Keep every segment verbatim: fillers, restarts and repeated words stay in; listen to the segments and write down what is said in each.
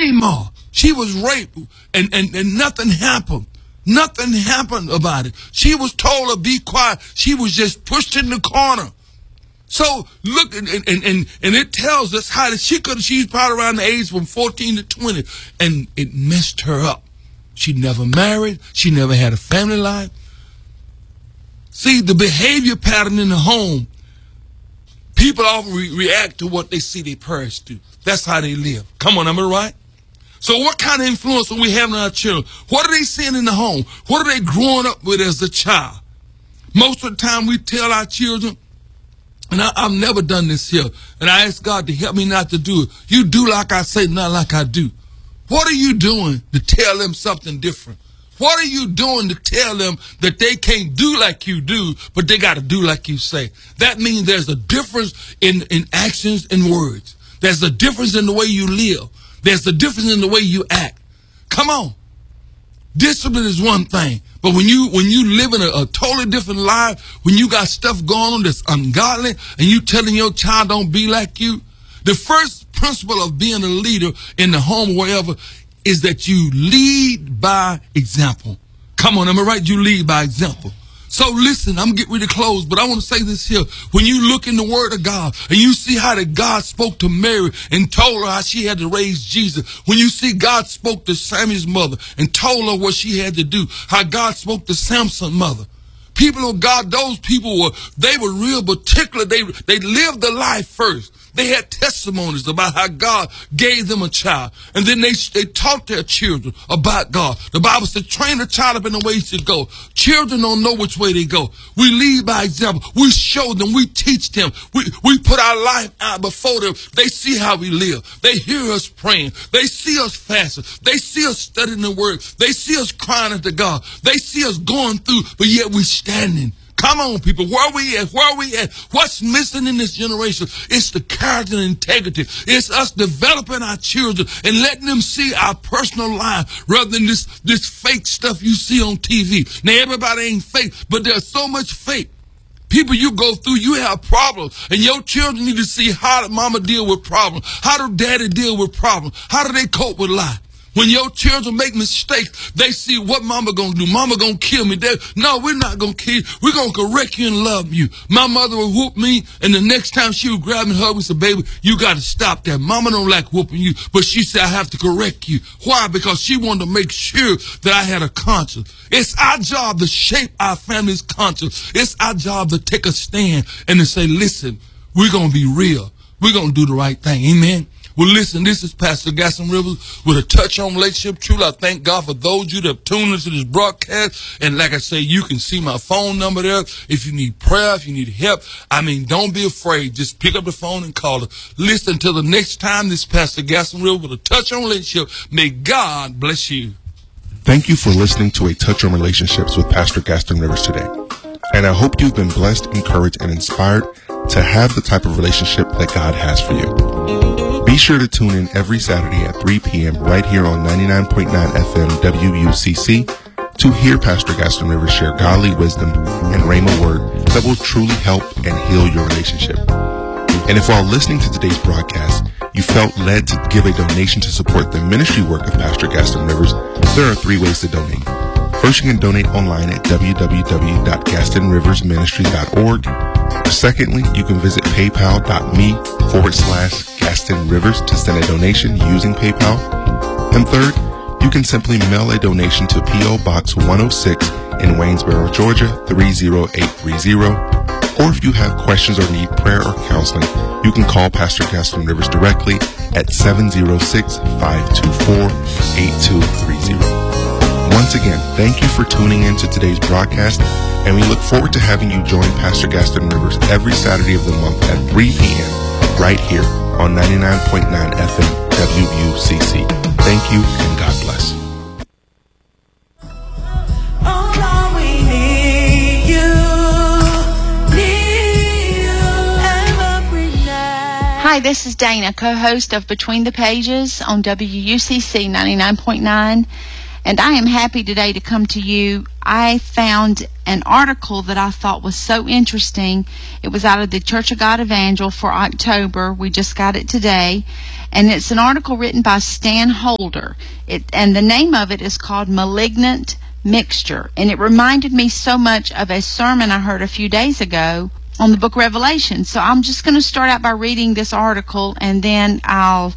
anymore. She was raped, and, and, and nothing happened. Nothing happened about it. She was told to be quiet. She was just pushed in the corner. So look, and and and, and it tells us how that she could. She's probably around the age from fourteen to twenty, and it messed her up. She never married. She never had a family life. See, the behavior pattern in the home, people often re- react to what they see their parents do. That's how they live. Come on, am I right? So what kind of influence are we having on our children? What are they seeing in the home? What are they growing up with as a child? Most of the time we tell our children, and I, I've never done this here, and I ask God to help me not to do it. You do like I say, not like I do. What are you doing to tell them something different? What are you doing to tell them that they can't do like you do, but they got to do like you say? That means there's a difference in, in actions and words. There's a difference in the way you live. There's a difference in the way you act. Come on. Discipline is one thing, but when you when you live in a, a totally different life, when you got stuff going on that's ungodly, and you telling your child don't be like you, the first principle of being a leader in the home, wherever, is that you lead by example. Come on, am I right? You lead by example. So listen, I'm getting ready to close, but I want to say this here. When you look in the Word of God and you see how that God spoke to Mary and told her how she had to raise Jesus, when you see God spoke to Samuel's mother and told her what she had to do, how God spoke to Samson's mother, people of God, those people were, they were real particular. They, they lived the life first. They had testimonies about how God gave them a child. And then they, they taught their children about God. The Bible said, train a child up in the way he should go. Children don't know which way they go. We lead by example. We show them. We teach them. We, we put our life out before them. They see how we live. They hear us praying. They see us fasting. They see us studying the Word. They see us crying unto God. They see us going through, but yet we're standing. Come on, people. Where are we at? Where are we at? What's missing in this generation? It's the character and integrity. It's us developing our children and letting them see our personal life rather than this, this fake stuff you see on T V. Now, everybody ain't fake, but there's so much fake. People you go through, you have problems, and your children need to see how did mama deal with problems. How do daddy deal with problems? How do they cope with life? When your children make mistakes, they see what mama gonna do. Mama gonna kill me. They, no, we're not gonna kill you. We're gonna correct you and love you. My mother would whoop me, and the next time she would grab me and hug me and say, baby, you gotta stop that. Mama don't like whooping you, but she said I have to correct you. Why? Because she wanted to make sure that I had a conscience. It's our job to shape our family's conscience. It's our job to take a stand and to say, listen, we're gonna be real. We're gonna do the right thing. Amen. Well, listen, this is Pastor Gaston Rivers with a touch on relationship. Truly, I thank God for those of you that have tuned into this broadcast. And like I say, you can see my phone number there. If you need prayer, if you need help, I mean, don't be afraid. Just pick up the phone and call us. Listen, until the next time, this is Pastor Gaston Rivers with a touch on relationship. May God bless you. Thank you for listening to A Touch on Relationships with Pastor Gaston Rivers today. And I hope you've been blessed, encouraged, and inspired to have the type of relationship that God has for you. Be sure to tune in every Saturday at three p.m. right here on ninety-nine point nine F M W U C C to hear Pastor Gaston Rivers share godly wisdom and rhema word that will truly help and heal your relationship. And if while listening to today's broadcast, you felt led to give a donation to support the ministry work of Pastor Gaston Rivers, there are three ways to donate. First, you can donate online at w w w dot gaston rivers ministry dot org. Secondly, you can visit paypal.me forward slash Gaston Rivers to send a donation using PayPal. And third, you can simply mail a donation to P O Box one oh six in Waynesboro, Georgia three oh eight three oh. Or if you have questions or need prayer or counseling, you can call Pastor Gaston Rivers directly at seven oh six, five two four, eight two three oh. Once again, thank you for tuning in to today's broadcast, and we look forward to having you join Pastor Gaston Rivers every Saturday of the month at three p.m. right here on ninety-nine point nine F M W U C C. Thank you, and God bless. Hi, this is Dana, co-host of Between the Pages on W U C C ninety-nine point nine, and I am happy today to come to you I found an article that I thought was so interesting. It was out of the Church of God Evangel for October. We just got it today. And it's an article written by Stan Holder. It, and the name of it is called Malignant Mixture. And it reminded me so much of a sermon I heard a few days ago on the book of Revelation. So I'm just going to start out by reading this article, and then I'll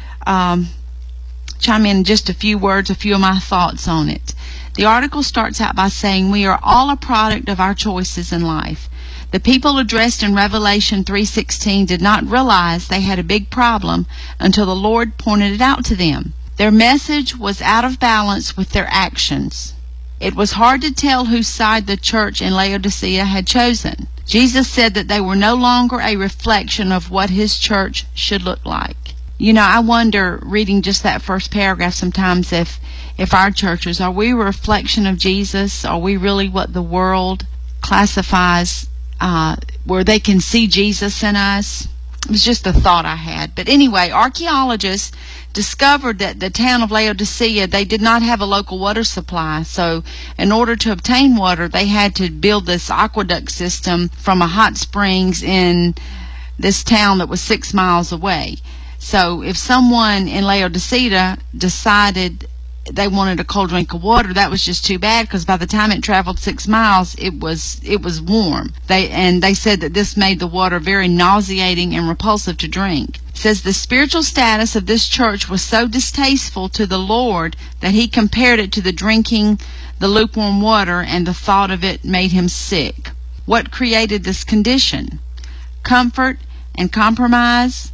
um, chime in just a few words, a few of my thoughts on it. The article starts out by saying, we are all a product of our choices in life. The people addressed in Revelation three sixteen did not realize they had a big problem until the Lord pointed it out to them. Their message was out of balance with their actions. It was hard to tell whose side the church in Laodicea had chosen. Jesus said that they were no longer a reflection of what his church should look like. You know, I wonder, reading just that first paragraph sometimes, if if our churches, are we a reflection of Jesus? Are we really what the world classifies, uh, where they can see Jesus in us? It was just a thought I had. But anyway, archaeologists discovered that the town of Laodicea, they did not have a local water supply. So in order to obtain water, they had to build this aqueduct system from a hot springs in this town that was six miles away. So if someone in Laodicea decided they wanted a cold drink of water, that was just too bad, because by the time it traveled six miles, it was it was warm. They and they said that this made the water very nauseating and repulsive to drink. It says the spiritual status of this church was so distasteful to the Lord that he compared it to the drinking the lukewarm water, and the thought of it made him sick. What created this condition? Comfort and compromise.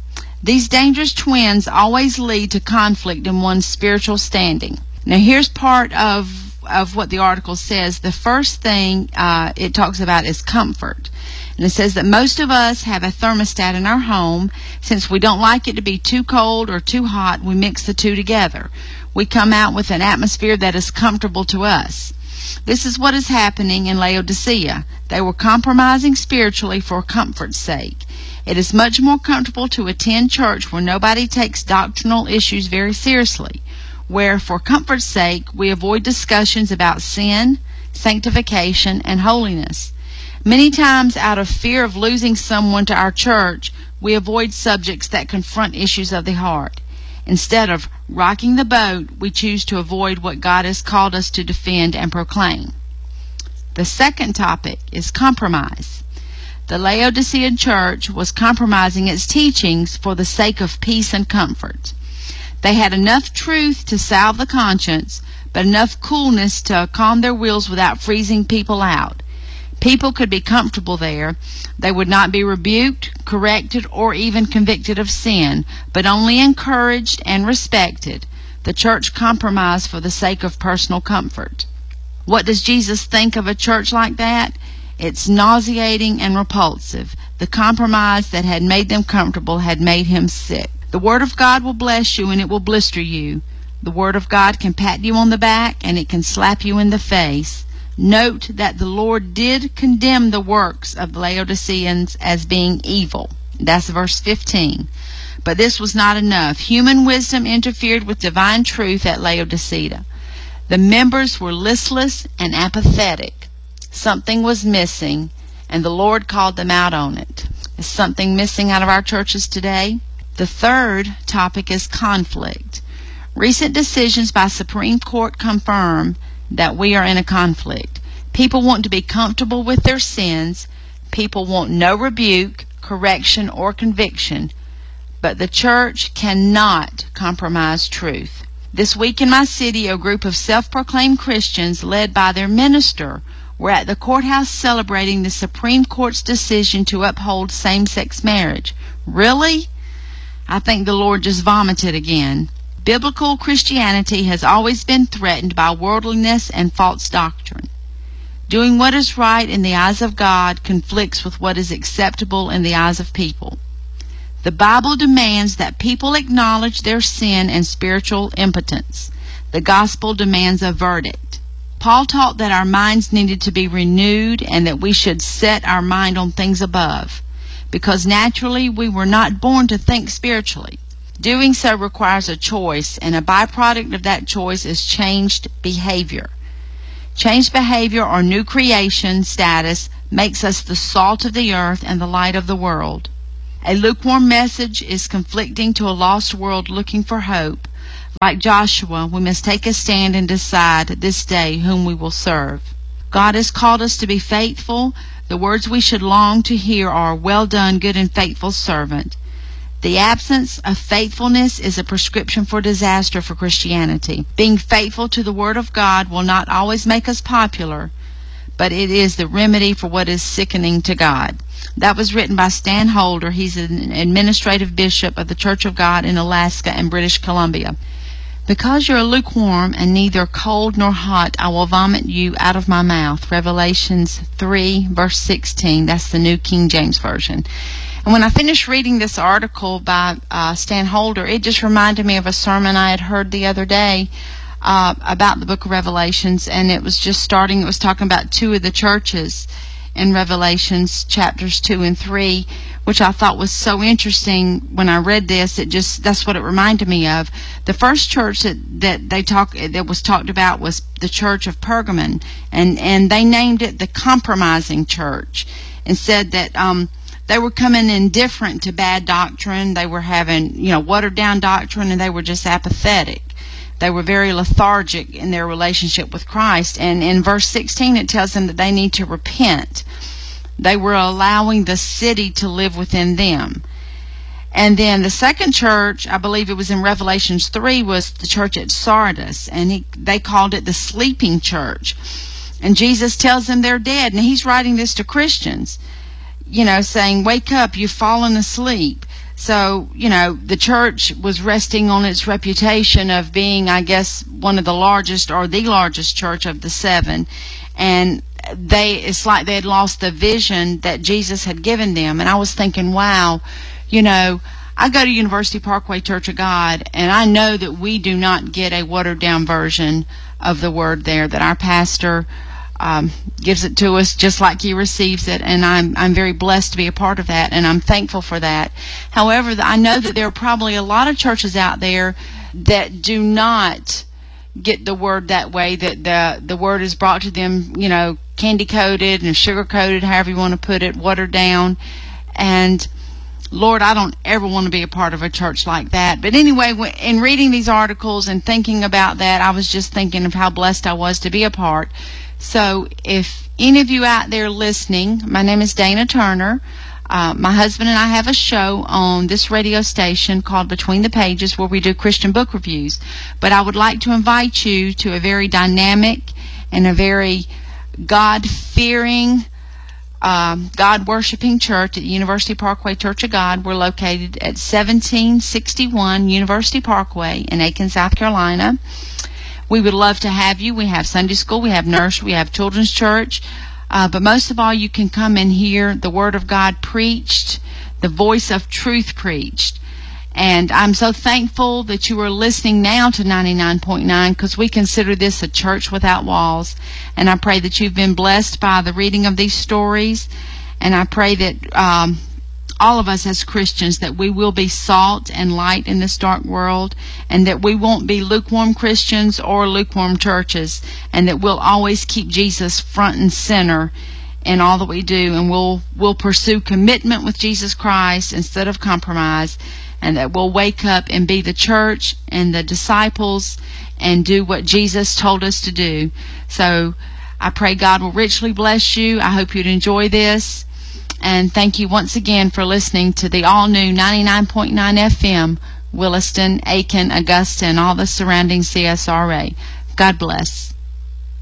These dangerous twins always lead to conflict in one's spiritual standing. Now here's part of, of what the article says. The first thing uh, it talks about is comfort. And it says that most of us have a thermostat in our home. Since we don't like it to be too cold or too hot, we mix the two together. We come out with an atmosphere that is comfortable to us. This is what is happening in Laodicea. They were compromising spiritually for comfort's sake. It is much more comfortable to attend church where nobody takes doctrinal issues very seriously, where for comfort's sake we avoid discussions about sin, sanctification, and holiness. Many times, out of fear of losing someone to our church, we avoid subjects that confront issues of the heart. Instead of rocking the boat, we choose to avoid what God has called us to defend and proclaim. The second topic is compromise. The Laodicean church was compromising its teachings for the sake of peace and comfort. They had enough truth to salve the conscience, but enough coolness to calm their wheels without freezing people out. People could be comfortable there. They would not be rebuked, corrected, or even convicted of sin, but only encouraged and respected. The church compromised for the sake of personal comfort. What does Jesus think of a church like that? It's nauseating and repulsive. The compromise that had made them comfortable had made him sick. The Word of God will bless you and it will blister you. The Word of God can pat you on the back and it can slap you in the face. Note that the Lord did condemn the works of the Laodiceans as being evil. That's verse fifteen. But this was not enough. Human wisdom interfered with divine truth at Laodicea. The members were listless and apathetic. Something was missing, and the Lord called them out on it. Is something missing out of our churches today? The third topic is conflict. Recent decisions by Supreme Court confirm that we are in a conflict. People want to be comfortable with their sins. People want no rebuke, correction, or conviction. But the church cannot compromise truth. This week in my city, a group of self-proclaimed Christians led by their minister were at the courthouse celebrating the Supreme Court's decision to uphold same-sex marriage. Really? I think the Lord just vomited again. Biblical Christianity has always been threatened by worldliness and false doctrine. Doing what is right in the eyes of God conflicts with what is acceptable in the eyes of people. The Bible demands that people acknowledge their sin and spiritual impotence. The gospel demands a verdict. Paul taught that our minds needed to be renewed and that we should set our mind on things above, because naturally we were not born to think spiritually. Doing so requires a choice, and a byproduct of that choice is changed behavior. Changed behavior or new creation status makes us the salt of the earth and the light of the world. A lukewarm message is conflicting to a lost world looking for hope. Like Joshua, we must take a stand and decide this day whom we will serve. God has called us to be faithful. The words we should long to hear are, "Well done, good and faithful servant." The absence of faithfulness is a prescription for disaster for Christianity. Being faithful to the Word of God will not always make us popular, but it is the remedy for what is sickening to God. That was written by Stan Holder. He's an administrative bishop of the Church of God in Alaska and British Columbia. Because you are lukewarm and neither cold nor hot, I will vomit you out of my mouth. Revelations three, verse sixteen. That's the New King James Version. And when I finished reading this article by uh, Stan Holder, it just reminded me of a sermon I had heard the other day uh, about the book of Revelations, and it was just starting, it was talking about two of the churches in Revelations, chapters two and three, which I thought was so interesting. When I read this, it just, that's what it reminded me of. The first church that, that they talk, that was talked about was the church of Pergamon, and, and they named it the compromising church, and said that um, they were coming indifferent to bad doctrine. They were having, you know, watered down doctrine, and they were just apathetic. They were very lethargic in their relationship with Christ. And in verse sixteen, it tells them that they need to repent. They were allowing the city to live within them. And then the second church, I believe it was in Revelations three, was the church at Sardis. And he, they called it the sleeping church. And Jesus tells them they're dead. And he's writing this to Christians, you know, saying, wake up, you've fallen asleep. So, you know, the church was resting on its reputation of being, I guess, one of the largest or the largest church of the seven. And they, it's like they had lost the vision that Jesus had given them. And I was thinking, wow, you know, I go to University Parkway Church of God, and I know that we do not get a watered down version of the word there, that our pastor Um, gives it to us just like he receives it, and I'm I'm very blessed to be a part of that, and I'm thankful for that. However, I know that there are probably a lot of churches out there that do not get the word that way, that the the word is brought to them, you know, candy coated and sugar coated, however you want to put it, watered down. And Lord, I don't ever want to be a part of a church like that. But anyway, in reading these articles and thinking about that, I was just thinking of how blessed I was to be a part. So if any of you out there listening, my name is Dana Turner. Uh, my husband and I have a show on this radio station called Between the Pages, where we do Christian book reviews. But I would like to invite you to a very dynamic and a very God-fearing, um, God-worshiping church at University Parkway Church of God. We're located at seventeen sixty-one University Parkway in Aiken, South Carolina. We would love to have you. We have Sunday school, we have nursery, we have children's church. Uh, but most of all, you can come and hear the Word of God preached, the voice of truth preached. And I'm so thankful that you are listening now to ninety-nine point nine, because we consider this a church without walls. And I pray that you've been blessed by the reading of these stories. And I pray that um, all of us as Christians, that we will be salt and light in this dark world, and that we won't be lukewarm Christians or lukewarm churches, and that we'll always keep Jesus front and center in all that we do, and we'll we'll pursue commitment with Jesus Christ instead of compromise, and that we'll wake up and be the church and the disciples and do what Jesus told us to do. So I pray God will richly bless you. I hope you'd enjoy this. And thank you once again for listening to the all-new ninety-nine point nine F M, Williston, Aiken, Augusta, and all the surrounding C S R A. God bless.